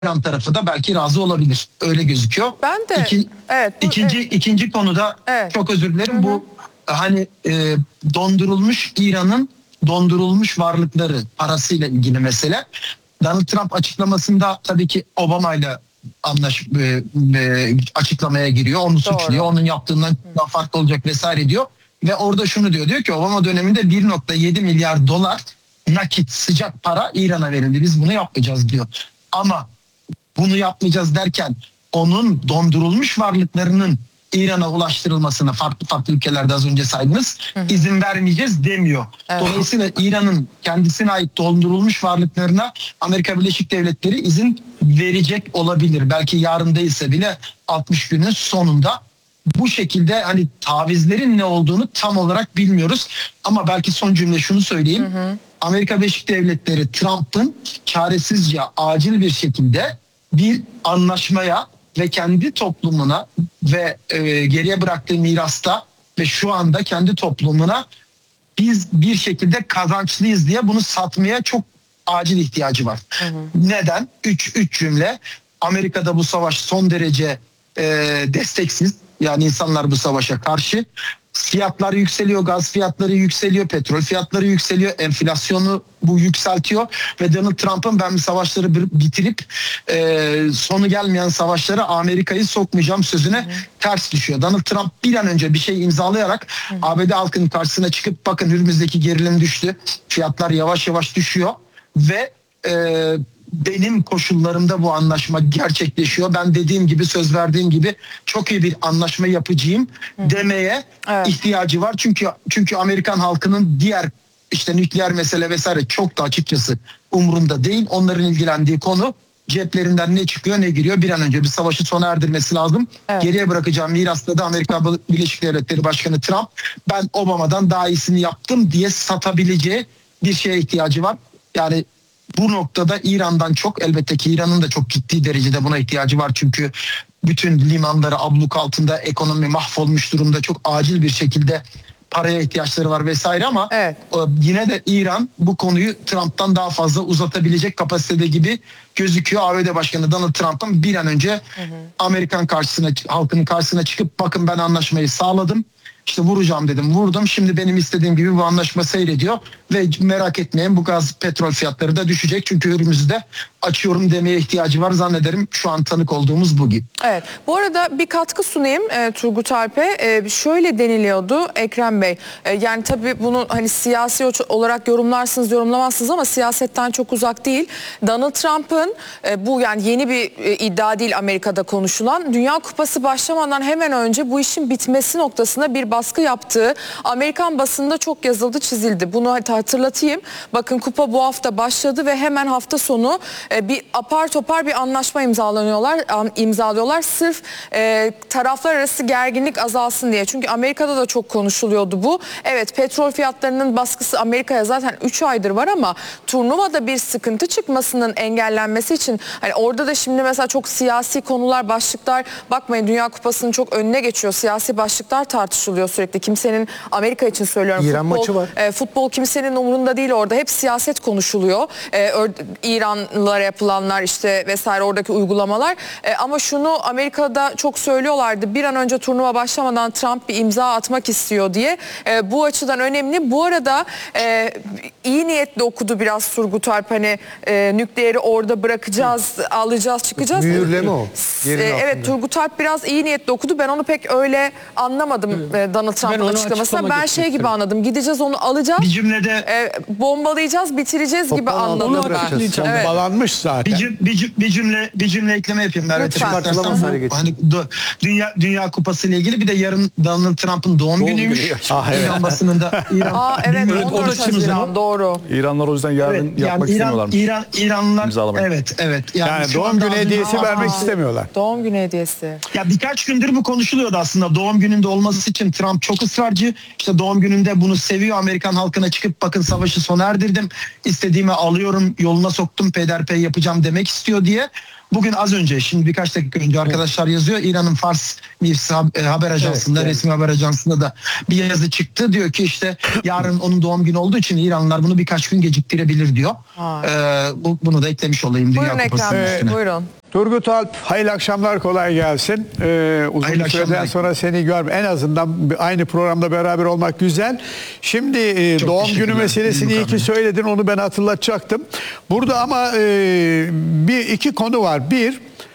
İran tarafı da belki razı olabilir. Öyle gözüküyor. Ben de. Evet. İkinci konuda evet. çok özür dilerim. Bu hani dondurulmuş İran'ın dondurulmuş varlıkları parasıyla ilgili mesele. Donald Trump açıklamasında tabii ki Obama'yla açıklamaya giriyor. Onu suçluyor. Onun yaptığından daha farklı olacak vesaire diyor. Ve orada şunu diyor ki Obama döneminde 1,7 milyar dolar nakit sıcak para İran'a verildi. Biz bunu yapmayacağız diyor. Ama bunu yapmayacağız derken onun dondurulmuş varlıklarının İran'a ulaştırılmasına farklı ülkelerde az önce saydınız izin vermeyeceğiz demiyor. Evet. Dolayısıyla İran'ın kendisine ait dondurulmuş varlıklarına Amerika Birleşik Devletleri izin verecek olabilir. Belki yarın değilse bile 60 günün sonunda. Bu şekilde hani tavizlerin ne olduğunu tam olarak bilmiyoruz. Ama belki son cümle şunu söyleyeyim. Amerika Birleşik Devletleri Trump'ın çaresizce acil bir şekilde bir anlaşmaya ve kendi toplumuna ve geriye bıraktığı mirasta ve şu anda kendi toplumuna biz bir şekilde kazançlıyız diye bunu satmaya çok acil ihtiyacı var. Neden? Üç cümle. Amerika'da bu savaş son derece desteksiz. Yani insanlar bu savaşa karşı. Fiyatlar yükseliyor, gaz fiyatları yükseliyor, petrol fiyatları yükseliyor, enflasyonu bu yükseltiyor ve Donald Trump'ın ben bu savaşları bitirip sonu gelmeyen savaşlara Amerika'yı sokmayacağım sözüne ters düşüyor. Donald Trump bir an önce bir şey imzalayarak ABD halkının karşısına çıkıp bakın Hürmüz'deki gerilim düştü, fiyatlar yavaş yavaş düşüyor ve benim koşullarımda bu anlaşma gerçekleşiyor. Ben dediğim gibi söz verdiğim gibi çok iyi bir anlaşma yapacağım demeye ihtiyacı var. Çünkü Amerikan halkının diğer işte nükleer mesele vesaire çok da açıkçası umurunda değil. Onların ilgilendiği konu ceplerinden ne çıkıyor ne giriyor. Bir an önce bir savaşı sona erdirmesi lazım. Geriye bırakacağım mirasta da Amerika Birleşik Devletleri Başkanı Trump ben Obama'dan daha iyisini yaptım diye satabileceği bir şeye ihtiyacı var. Yani bu noktada İran'dan çok elbette ki İran'ın da çok ciddi derecede buna ihtiyacı var. Çünkü bütün limanları abluk altında ekonomi mahvolmuş durumda çok acil bir şekilde paraya ihtiyaçları var vesaire ama yine de İran bu konuyu Trump'tan daha fazla uzatabilecek kapasitede gibi gözüküyor. ABD Başkanı Donald Trump'ın bir an önce Amerikan halkının karşısına çıkıp bakın ben anlaşmayı sağladım. İşte vuracağım dedim vurdum. Şimdi benim istediğim gibi bu anlaşma seyrediyor. Ve merak etmeyin bu gaz petrol fiyatları da düşecek. Çünkü önümüzde açıyorum demeye ihtiyacı var. Zannederim şu an tanık olduğumuz bu gibi. Evet. Bu arada bir katkı sunayım Turgut Alp'e. Şöyle deniliyordu Ekrem Bey. Yani tabii bunu hani siyasi olarak yorumlarsınız yorumlamazsınız ama siyasetten çok uzak değil. Donald Trump'ın bu yani yeni bir iddia değil Amerika'da konuşulan. Dünya Kupası başlamadan hemen önce bu işin bitmesi noktasında bir baskı yaptığı Amerikan basında çok yazıldı çizildi. Bunu hatırlatayım. Bakın kupa bu hafta başladı ve hemen hafta sonu bir apar topar bir anlaşma imzalıyorlar sırf taraflar arası gerginlik azalsın diye. Çünkü Amerika'da da çok konuşuluyordu bu. Evet petrol fiyatlarının baskısı Amerika'ya zaten 3 aydır var ama turnuvada bir sıkıntı çıkmasının engellenmesi için hani orada da şimdi mesela çok siyasi konular başlıklar bakmayın Dünya Kupası'nın çok önüne geçiyor. Siyasi başlıklar tartışılıyor sürekli. Kimsenin Amerika için söylüyorum. İran maçı var. Futbol kimsenin umurunda değil orada. Hep siyaset konuşuluyor. İranlılara yapılanlar işte vesaire oradaki uygulamalar. Ama şunu Amerika'da çok söylüyorlardı. Bir an önce turnuva başlamadan Trump bir imza atmak istiyor diye. Bu açıdan önemli. Bu arada iyi niyetle okudu biraz Turgut Alp hani nükleeri orada bırakacağız, alacağız, çıkacağız. Mühürleme o. Evet Turgut Alp biraz iyi niyetle okudu. Ben onu pek öyle anlamadım Donald Trump'ın açıklamasına. Ben şey gibi anladım. Gideceğiz onu alacağız. Bir cümlede bombalayacağız, bitireceğiz gibi anladım ben. Evet. Bağlanmış zaten. Bir cümle ekleme yapayım Merve. Hani Dünya Kupası ile ilgili bir de yarın Donald Trump'ın doğum günüymüş. İran basınında evet 14 Haziran doğru. İranlar o yüzden yarın yapmak istemiyorlarmış. İranlılar evet. Yani doğum günü hediyesi vermek istemiyorlar. Doğum günü hediyesi. Ya birkaç gündür bu konuşuluyordu aslında. Doğum gününde olması için Trump çok ısrarcı. İşte doğum gününde bunu seviyor. Amerikan halkına çıkıp bakın savaşı sona erdirdim. İstediğimi alıyorum, yoluna soktum, peyderpey yapacağım demek istiyor diye. Bugün az önce, şimdi birkaç dakika önce arkadaşlar yazıyor. İran'ın Fars News haber ajansında, resmi haber ajansında da bir yazı çıktı. Diyor ki işte yarın onun doğum günü olduğu için İranlılar bunu birkaç gün geciktirebilir diyor. Bunu da eklemiş olayım Dünya Buyurun Kupası'nın Ekrem Bey, üstüne. buyurun. Turgut Alp, hayırlı akşamlar, kolay gelsin. Uzun Hayırlı süreden akşamlar. sonra seni görme. En azından aynı programda beraber olmak güzel. Şimdi doğum günü teşekkürler. meselesini iyi ki söyledin, onu ben hatırlatacaktım. Burada ama iki konu var. Bir,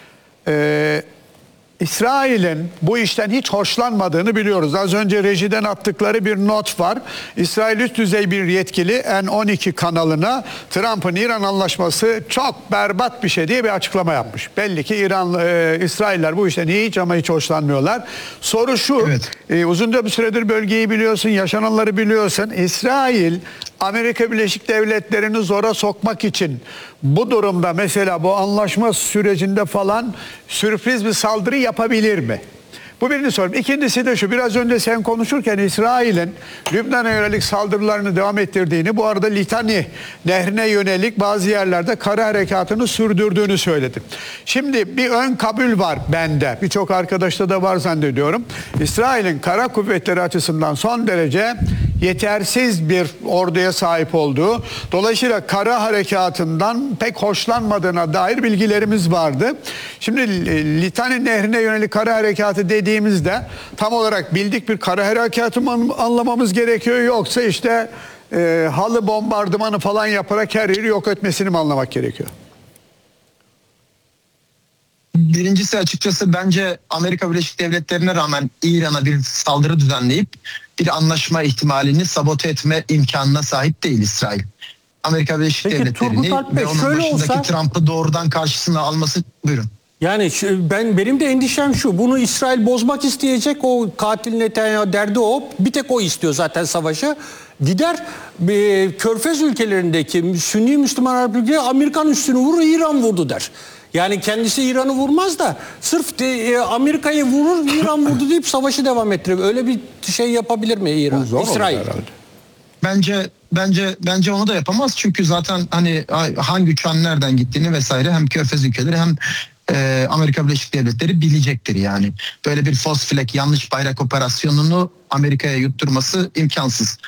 İsrail'in bu işten hiç hoşlanmadığını biliyoruz. Az önce rejiden attıkları bir not var. İsrail üst düzey bir yetkili N12 kanalına Trump'ın İran anlaşması çok berbat bir şey diye bir açıklama yapmış. Belli ki İsrailler bu işten hiç ama hiç hoşlanmıyorlar. Soru şu, uzunca bir süredir bölgeyi biliyorsun, yaşananları biliyorsun. İsrail, Amerika Birleşik Devletleri'ni zora sokmak için bu durumda mesela bu anlaşma sürecinde falan sürpriz bir saldırı yapabilir mi? Bu birinci sorum. İkincisi de şu, biraz önce sen konuşurken İsrail'in Lübnan'a yönelik saldırılarını devam ettirdiğini, bu arada Litani Nehri'ne yönelik bazı yerlerde kara harekatını sürdürdüğünü söyledim. Şimdi bir ön kabul var bende, birçok arkadaşta da var zannediyorum. İsrail'in kara kuvvetleri açısından son derece yetersiz bir orduya sahip olduğu, dolayısıyla kara harekatından pek hoşlanmadığına dair bilgilerimiz vardı. Şimdi Litani Nehri'ne yönelik kara harekatı dediğimizde tam olarak bildik bir kara harekatı mı anlamamız gerekiyor, yoksa işte halı bombardımanı falan yaparak her yeri yok etmesini mi anlamak gerekiyor? Birincisi, açıkçası bence Amerika Birleşik Devletleri'ne rağmen İran'a bir saldırı düzenleyip bir anlaşma ihtimalini sabote etme imkanına sahip değil İsrail. Amerika Birleşik Devletleri'ni ve onun başındaki Trump'ı doğrudan karşısına alması, buyurun. Yani benim de endişem şu: bunu İsrail bozmak isteyecek, o katil Netanyahu derdi o. Bir tek o istiyor zaten savaşı. Gider Körfez ülkelerindeki Sünni Müslüman Arap ülkeleri Amerikan üstünü vurur, İran vurdu der. Yani kendisi İran'ı vurmaz da sırf Amerika'yı vurur, İran vurdu deyip savaşı devam ettirir. Öyle bir şey yapabilir mi İran? İsrail. Bence onu da yapamaz, çünkü zaten hani hangi uçağın nereden gittiğini vesaire hem Körfez ülkeleri hem Amerika Birleşik Devletleri bilecektir yani. Böyle bir false flag, yanlış bayrak operasyonunu Amerika'ya yutturması imkansız.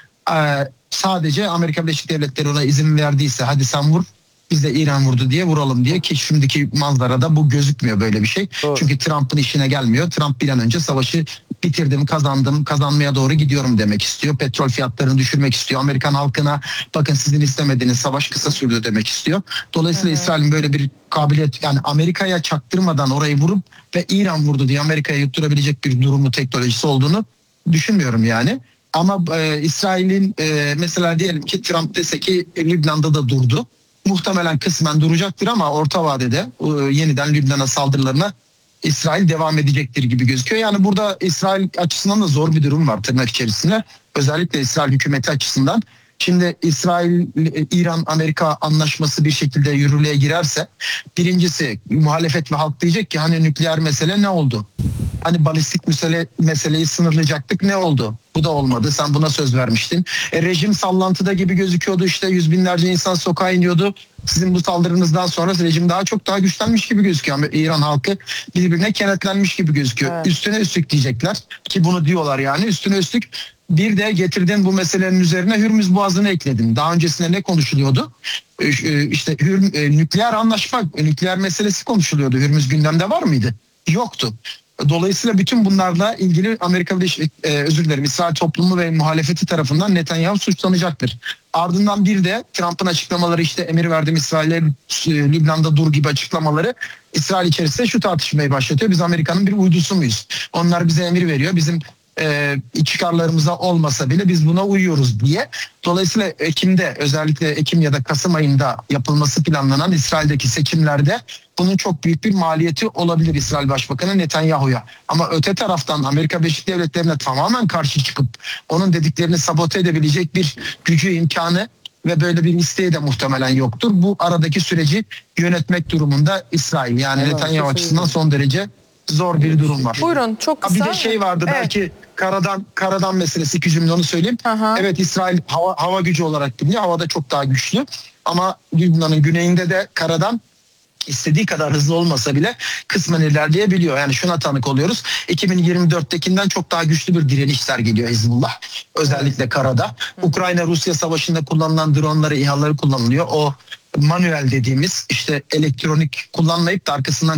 Sadece Amerika Birleşik Devletleri ona izin verdiyse hadi sen vur, biz de İran vurdu diye vuralım diye, ki şimdiki manzarada bu gözükmüyor böyle bir şey. Doğru. Çünkü Trump'ın işine gelmiyor. Trump bir an önce savaşı bitirdim, kazandım, kazanmaya doğru gidiyorum demek istiyor. Petrol fiyatlarını düşürmek istiyor. Amerikan halkına bakın sizin istemediğiniz savaş kısa sürdü demek istiyor. Dolayısıyla İsrail'in böyle bir kabiliyet, yani Amerika'ya çaktırmadan orayı vurup ve İran vurdu diye Amerika'ya yutturabilecek bir durumu, teknolojisi olduğunu düşünmüyorum yani. Ama İsrail'in mesela diyelim ki Trump dese ki Lübnan'da da durdu. Muhtemelen kısmen duracaktır ama orta vadede yeniden Lübnan'a saldırılarına İsrail devam edecektir gibi gözüküyor. Yani burada İsrail açısından da zor bir durum var tırnak içerisinde. Özellikle İsrail hükümeti açısından. Şimdi İran-Amerika anlaşması bir şekilde yürürlüğe girerse, birincisi muhalefet ve halk diyecek ki hani nükleer mesele ne oldu? Hani balistik meseleyi sınırlayacaktık, ne oldu? Bu da olmadı. Sen buna söz vermiştin. Rejim sallantıda gibi gözüküyordu. İşte yüz binlerce insan sokağa iniyordu. Sizin bu saldırınızdan sonra rejim daha güçlenmiş gibi gözüküyor. İran halkı birbirine kenetlenmiş gibi gözüküyor. Evet. Üstüne üstlük diyecekler ki bunu diyorlar yani. Üstüne üstlük bir de getirdin bu meselenin üzerine Hürmüz Boğazı'nı ekledin. Daha öncesinde ne konuşuluyordu? İşte nükleer anlaşma, nükleer meselesi konuşuluyordu. Hürmüz gündemde var mıydı? Yoktu. Dolayısıyla bütün bunlarla ilgili Amerika Birleşik İsrail toplumu ve muhalefeti tarafından Netanyahu suçlanacaktır. Ardından bir de Trump'ın açıklamaları, işte emir verdim İsrail'e Lübnan'da dur gibi açıklamaları İsrail içerisinde şu tartışmayı başlatıyor. Biz Amerika'nın bir uydusu muyuz? Onlar bize emir veriyor. Bizim çıkarlarımıza olmasa bile biz buna uyuyoruz diye. Dolayısıyla Ekim'de, özellikle Ekim ya da Kasım ayında yapılması planlanan İsrail'deki seçimlerde bunun çok büyük bir maliyeti olabilir İsrail Başbakanı Netanyahu'ya. Ama öte taraftan Amerika Birleşik Devletleri'ne tamamen karşı çıkıp onun dediklerini sabote edebilecek bir gücü, imkanı ve böyle bir isteği de muhtemelen yoktur. Bu aradaki süreci yönetmek durumunda İsrail. Yani evet, Netanyahu açısından son derece zor bir durum var. Buyurun, çok kısa. Bir de şey vardı, evet, belki karadan meselesi, 2 cümle onu söyleyeyim. Aha. Evet, İsrail hava gücü olarak biliniyor. Havada çok daha güçlü. Ama Lübnan'ın güneyinde de karadan istediği kadar hızlı olmasa bile kısmen ilerleyebiliyor. Yani şuna tanık oluyoruz. 2024'tekinden çok daha güçlü bir direniş sergiliyor Hizbullah. Özellikle karada. Ukrayna-Rusya savaşında kullanılan dronları, İHA'ları kullanılıyor. O manuel dediğimiz işte elektronik kullanmayıp da arkasından